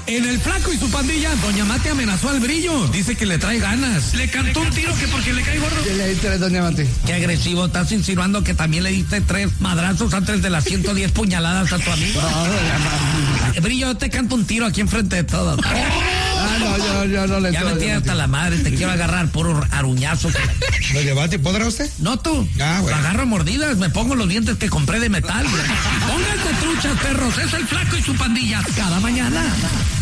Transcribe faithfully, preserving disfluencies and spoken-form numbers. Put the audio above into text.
En El Flaco y su pandilla, Doña Mate amenazó al Brillo. Dice que le trae ganas. Le cantó un tiro que porque le cae gordo. ¿Qué le diste a Doña Mate? Qué agresivo, estás insinuando que también le diste tres madrazos antes de las ciento diez puñaladas a tu amigo. No, Brillo, yo te canto un tiro aquí enfrente de todos. Ah, no, yo, yo no le Ya me tiene hasta la madre, te quiero agarrar puro aruñazo. Doña Mate, ¿podrá usted? No tú. Ah, bueno. Lo agarro a mordidas, me pongo los dientes que compré de metal. Pónganse truchas, perros, es El Flaco y su pandilla. Cada mañana.